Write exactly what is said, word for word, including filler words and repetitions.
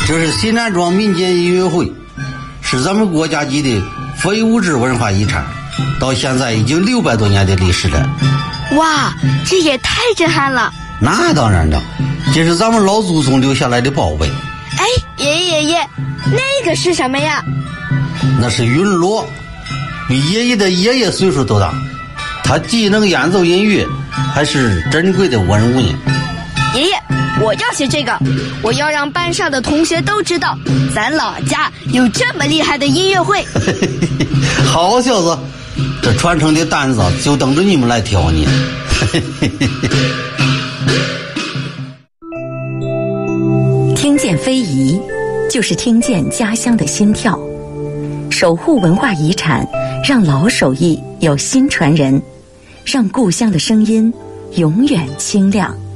这是西南庄民间音乐会，是咱们国家级的非物质文化遗产，到现在已经六百多年的历史了。 哇，这也太震撼了！ 那当然了，这是咱们老祖宗留下来的宝贝。 哎，爷爷爷爷，那个是什么呀？ 那是云锣，比爷爷的爷爷岁数都大，他既能演奏音乐，还是珍贵的文物呢。 爷爷，我要学这个，我要让班上的同学都知道，咱老家有这么厉害的音乐会。 好小子，这传承的担子就等着你们来挑呢。 听见非遗，就是听见家乡的心跳。守护文化遗产，让老手艺有新传人，让故乡的声音永远清亮。